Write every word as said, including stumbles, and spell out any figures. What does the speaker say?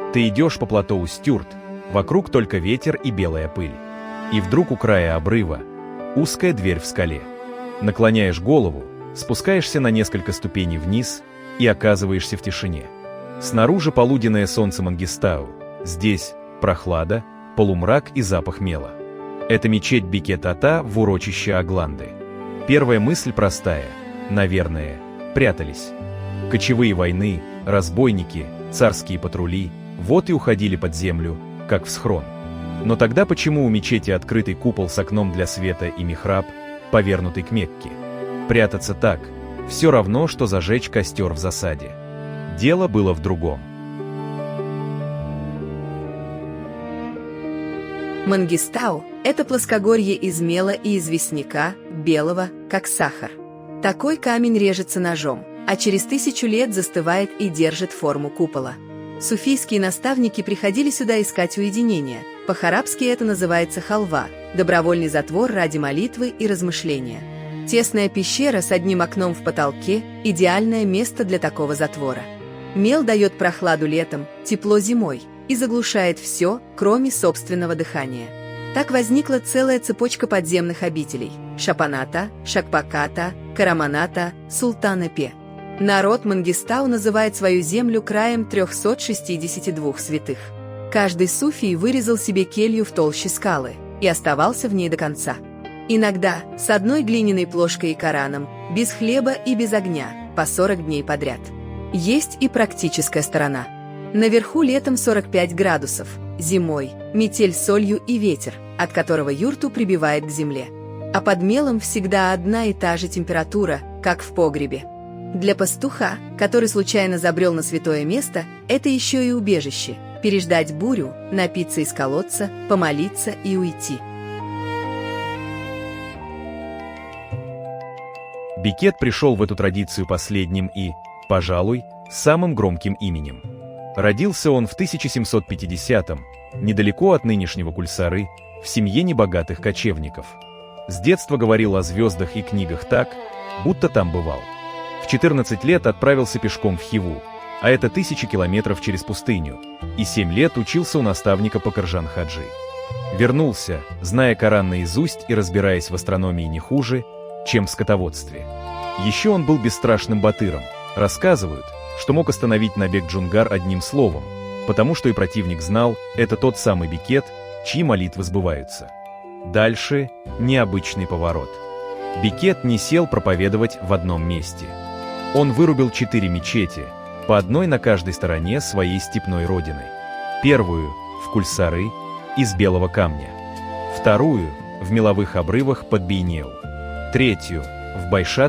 Ты идешь по плато Устюрт, вокруг только ветер и белая пыль. И вдруг у края обрыва узкая дверь в скале. Наклоняешь голову, спускаешься на несколько ступеней вниз и оказываешься в тишине. Снаружи полуденное солнце Мангистау, здесь прохлада, полумрак и запах мела. Это мечеть Бикет-Ата в урочище Агланды. Первая мысль простая, наверное, прятались. Кочевые войны, разбойники, царские патрули, вот и уходили под землю, как в схрон. Но тогда почему у мечети открытый купол с окном для света и михраб, повернутый к Мекке? Прятаться так, все равно, что зажечь костер в засаде. Дело было в другом. Мангистау – это плоскогорье из мела и известняка, белого, как сахар. Такой камень режется ножом, а через тысячу лет застывает и держит форму купола. Суфийские наставники приходили сюда искать уединения. По-харабски это называется халва – добровольный затвор ради молитвы и размышления. Тесная пещера с одним окном в потолке – идеальное место для такого затвора. Мел дает прохладу летом, тепло зимой и заглушает все, кроме собственного дыхания. Так возникла целая цепочка подземных обителей – Шапаната, Шакпаката, Караманата, Султанапе. Народ Мангистау называет свою землю краем трехсот шестидесяти двух святых. Каждый суфий вырезал себе келью в толще скалы и оставался в ней до конца. Иногда с одной глиняной плошкой и Кораном, без хлеба и без огня, по сорок дней подряд. Есть и практическая сторона. Наверху летом сорок пять градусов, зимой метель с солью и ветер, от которого юрту прибивает к земле. А под мелом всегда одна и та же температура, как в погребе. Для пастуха, который случайно забрел на святое место, это еще и убежище – переждать бурю, напиться из колодца, помолиться и уйти. Бикет пришел в эту традицию последним и, пожалуй, самым громким именем. Родился он в тысяча семьсот пятидесятом, недалеко от нынешнего Кульсары, в семье небогатых кочевников. С детства говорил о звездах и книгах так, будто там бывал. В четырнадцать лет отправился пешком в Хиву, а это тысячи километров через пустыню, и семь лет учился у наставника по Каржан-Хаджи. Вернулся, зная Коран наизусть и разбираясь в астрономии не хуже, чем в скотоводстве. Еще он был бесстрашным батыром. Рассказывают, что мог остановить набег джунгар одним словом, потому что и противник знал, это тот самый Бикет, чьи молитвы сбываются. Дальше необычный поворот. Бикет не сел проповедовать в одном месте. Он вырубил четыре мечети, по одной на каждой стороне своей степной родины. Первую – в Кульсары, из белого камня. Вторую – в меловых обрывах под Бейнеу. Третью – в Байшат